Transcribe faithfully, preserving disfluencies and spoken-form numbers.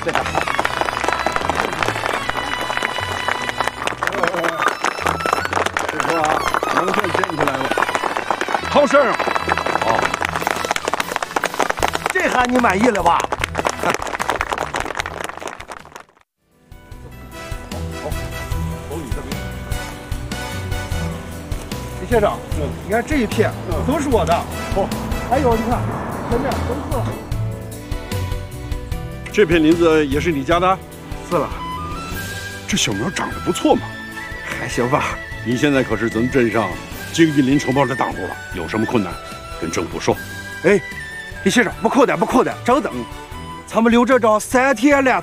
这个好。师傅啊，农田捡起来了，好事儿。哦， 这下你满意了吧？李先生，嗯，你看这一片，嗯，都是我的。哦，还有你看，前面都是。 这片林子也是你家的？ 是了。 这小苗长得不错嘛。 还行吧。 你现在可是咱们镇上经济林承包的大户了，有什么困难跟政府说。 哎，李先生，不扣的，不扣的，稍等，咱们留着找三天两